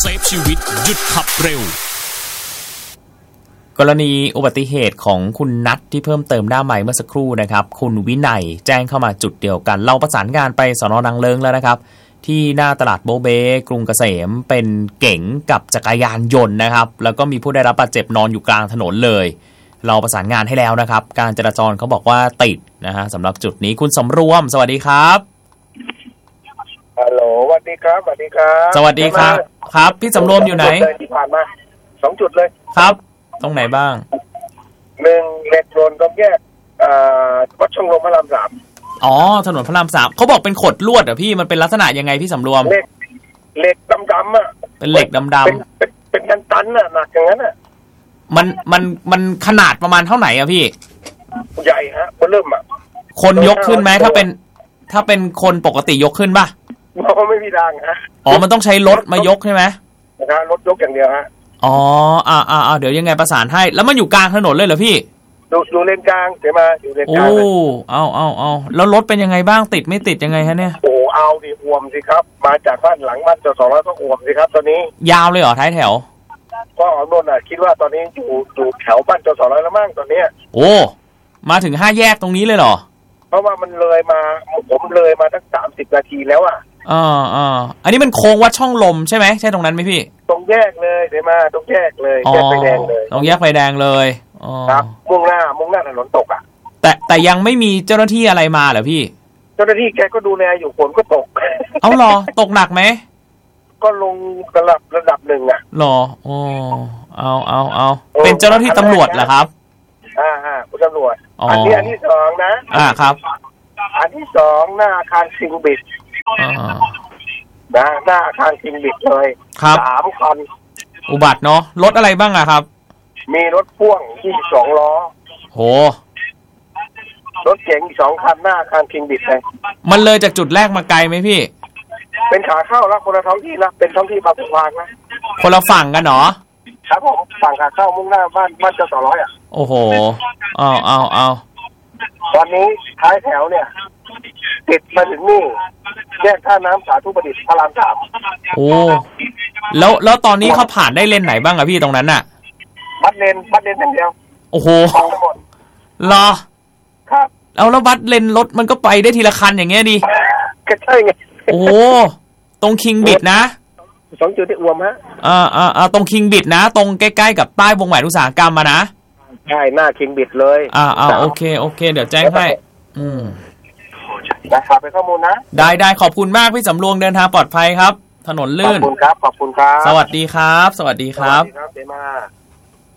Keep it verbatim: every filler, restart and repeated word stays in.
ฟชีวิตหยุดขับเร็วกรณีอุบัติเหตุของคุณนัทที่เพิ่มเติมหน้าใหม่เมื่อสักครู่นะครับคุณวินัยแจ้งเข้ามาจุดเดียวกันเราประสานงานไปสน.นางเลิ้งแล้วนะครับที่หน้าตลาดโบเบ้กรุงเกษมเป็นเก๋งกับจักรยานยนต์นะครับแล้วก็มีผู้ได้รับบาดเจ็บนอนอยู่กลางถนนเลยเราประสานงานให้แล้วนะครับการจราจรเขาบอกว่าติดนะฮะสำหรับจุดนี้คุณสำรวมสวัสดีครับฮัลโหลสวัสดีครับสวัสดีครับสวัสดีครับครับพี่สำรวมอยู่ไหนที่ผ่านมาสองจุดเลยครับตรงไหนบ้างหนึ่งเหล็กโดนตรงแยกวัดช่องลมพระรามสามอ๋อถนนพระรามสามเขาบอกเป็นขดลวดอ่ะพี่มันเป็นลักษณะยังไงพี่สำรวมเหล็กเหล็กดำๆอ่ะเป็นเหล็กดำๆเป็นเป็นเป็นตันๆอ่ะหนักอย่างนั้นอ่ะมันมันมันขนาดประมาณเท่าไหร่อ่ะพี่ใหญ่ฮะมันเริ่มอ่ะคนยกขึ้นไหมถ้าเป็นถ้าเป็นคนปกติยกขึ้นป่ะมันไม่มีทางฮะอ๋อมันต้องใช้รถมายกใช่ไหมนะครับรถยกอย่างเดียวฮะอ๋ออ่าอ่าเดี๋ยวยังไงประสานให้แล้วมันอยู่กลางถนนเลยเหรอพี่อยู่อยู่เลนกลางเดี๋ยวมาอยู่เลนกลางโอ้เอาเอาเอาแล้วรถเป็นยังไงบ้างติดไม่ติดยังไงฮะเนี่ยโอ้เอาดิอวมสิครับมาจากบ้านหลังบ้านจสองแล้วก็อวมสิครับตอนนี้ยาวเลยเหรอท้ายแถวก็อ๋อนนท์อ่ะคิดว่าตอนนี้อยู่อยู่แถวบ้านจสองแล้วมั้งตอนเนี้ยโอ้มาถึงห้าแยกตรงนี้เลยเหรอเพราะว่ามันเลยมาผมเลยมาตั้งสามสิบนาทีแล้วอ่ะอ่าอ่าอันนี้มันโค้งวัดช่องลมใช่ไหมใช่ตรงนั้นไหมพี่ตรงแยกเลยเดี๋ยวมาตรงแยกเลยแยกไฟแดงเลยตรงแยกไฟแดงเลยอ๋อครับมุ่งหน้ามุ่งหน้าถนนตกอ่ะแต่แต่ยังไม่มีเจ้าหน้าที่อะไรมาเหรอพี่เจ้าหน้าที่แกก็ดูแลอยู่ฝนก็ตกเอาหรอตกหนักไหมก็ลงระดับระดับหนึ่งอ่ะหรออ๋อเอาเอาเอาเป็นเจ้าหน้าที่ตำรวจเหรอครับอ่าอ่าคุณตำรวจอันนี้อันที่สองนะอ่าครับอันที่สองหน้าอาคารซิงบิดอ่านะหน้าอาคารซิงบิดเลยสามคันอุบัติเนาะรถอะไรบ้างอะครับมีรถพ่วงที่สองล้อโหรถเก๋งสองคันหน้าอาคารซิงบิดเลยมันเลยจากจุดแรกมาไกลไหมพี่เป็นขาเข้าแล้วคนละท้องที่นะเป็นท้องที่บางพางนะคนละฝั่งกันเหรอครับผมฝั่งขาเข้ามุ่งหน้าบ้านบ้านเจ้าสองร้อยอ่ะโอ้โหเอาเอาเอาตอนนี้ท้ายแถวเนี่ยติดมาถึงนี่แยกท่าน้ำสาธุประดิษฐ์พระรามสามโอ้แล้วแล้วตอนนี้เขาผ่านได้เลนไหนบ้างอะพี่ตรงนั้นอะบัสเลนบัสเลนอย่างเดียวโอ้โหรอครับเอาแล้วบัสเลนรถมันก็ไปได้ทีละคันอย่างเงี้ยดิก็ใช่ไงโอ้ตรงคิงบิดนะสองจุดที่อวมฮะอ่าอ่าอ่าตรงคิงบิดนะตรงใกล้ๆกับใต้วงแหวนอุตสาหกรรมมานะใช่หน้าคิงบิดเลยอ่าอ่าโอเคโอเคเดี๋ยวแจ้งให้อืมได้ครับเป็นข้อมูลนะได้ได้ขอบคุณมากพี่สำรวมเดินทางปลอดภัยครับถนนลื่นขอบคุณครับขอบคุณครับสวัสดีครับสวัสดีครับสวัสดีครับเดมา